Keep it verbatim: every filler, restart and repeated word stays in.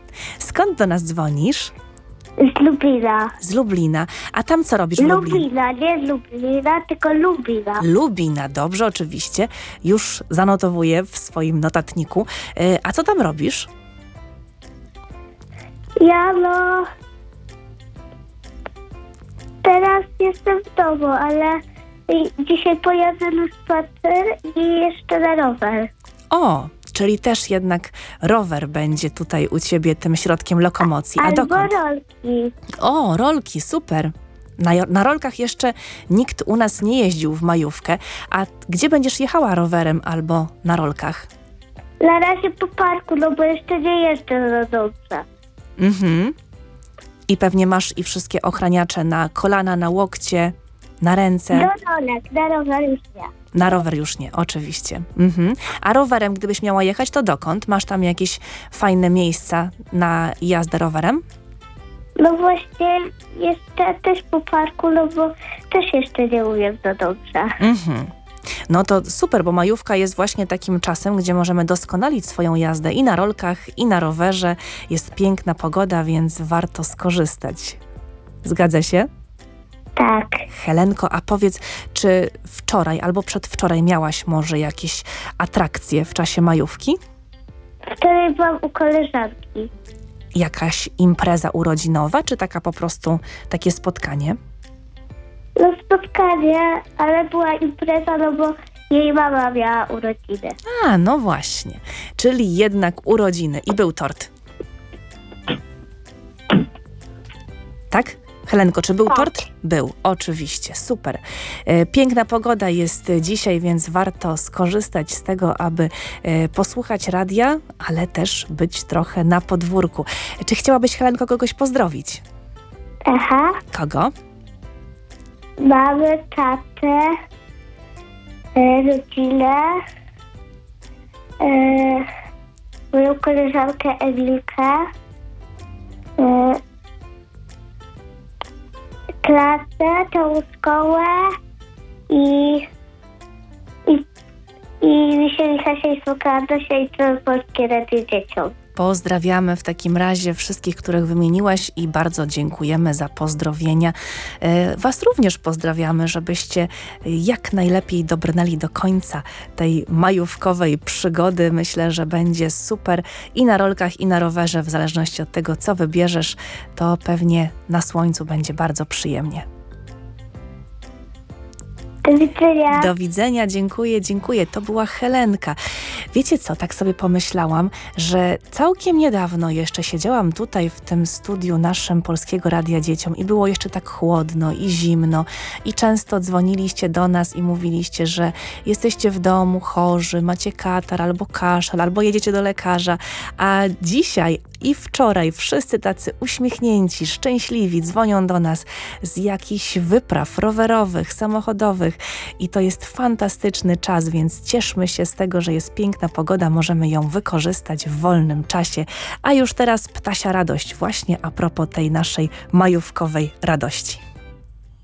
Skąd do nas dzwonisz? Z Lubina. Z Lublina. A tam co robisz w Lublinie? Lubina, nie z Lublina, tylko Lubina. Lubina, dobrze, oczywiście. Już zanotowuję w swoim notatniku. E, A co tam robisz? Ja no... Teraz jestem w domu, ale i- dzisiaj pojadę na spacer i jeszcze na rower. O, czyli też jednak rower będzie tutaj u ciebie tym środkiem lokomocji. A Albo dokąd? rolki. O, rolki, super. Na, na rolkach jeszcze nikt u nas nie jeździł w majówkę. A gdzie będziesz jechała rowerem albo na rolkach? Na razie po parku, no bo jeszcze nie jeżdżę za dobrze. Mhm. I pewnie masz i wszystkie ochraniacze na kolana, na łokcie, na ręce. Do rolek, na rower już nie. Na rower już nie, oczywiście. Mhm. A rowerem, gdybyś miała jechać, to dokąd? Masz tam jakieś fajne miejsca na jazdę rowerem? No właśnie jeszcze też po parku, no bo też jeszcze nie umiem za dobrze. Mhm. No to super, bo majówka jest właśnie takim czasem, gdzie możemy doskonalić swoją jazdę i na rolkach, i na rowerze. Jest piękna pogoda, więc warto skorzystać. Zgadza się? Tak. Helenko, a powiedz, czy wczoraj albo przedwczoraj miałaś może jakieś atrakcje w czasie majówki? Wczoraj byłam u koleżanki. Jakaś impreza urodzinowa, czy taka po prostu takie spotkanie? No spotkanie, ale była impreza, no bo jej mama miała urodziny. A, no właśnie. Czyli jednak urodziny i był tort. Tak? Helenko, czy był Tak. tort? Był, oczywiście, super. E, Piękna pogoda jest dzisiaj, więc warto skorzystać z tego, aby e, posłuchać radia, ale też być trochę na podwórku. Czy chciałabyś, Helenko, kogoś pozdrowić? Aha. Kogo? Mamy tatę, e, rodzinę, e, moją koleżankę Emilkę, e, klasę, tą szkołę i i, i Wisieli Hasieństwo Kladosia i całe Polskie Radio Dzieciom. Pozdrawiamy w takim razie wszystkich, których wymieniłaś i bardzo dziękujemy za pozdrowienia. E, Was również pozdrawiamy, żebyście jak najlepiej dobrnęli do końca tej majówkowej przygody. Myślę, że będzie super i na rolkach, i na rowerze, w zależności od tego, co wybierzesz, to pewnie na słońcu będzie bardzo przyjemnie. Do widzenia. Do widzenia, dziękuję, dziękuję. To była Helenka. Wiecie co, tak sobie pomyślałam, że całkiem niedawno jeszcze siedziałam tutaj w tym studiu naszym Polskiego Radia Dzieciom i było jeszcze tak chłodno i zimno i często dzwoniliście do nas i mówiliście, że jesteście w domu chorzy, macie katar albo kaszel, albo jedziecie do lekarza, a dzisiaj i wczoraj wszyscy tacy uśmiechnięci, szczęśliwi dzwonią do nas z jakichś wypraw rowerowych, samochodowych i to jest fantastyczny czas, więc cieszmy się z tego, że jest piękna pogoda, możemy ją wykorzystać w wolnym czasie. A już teraz ptasia radość właśnie a propos tej naszej majówkowej radości.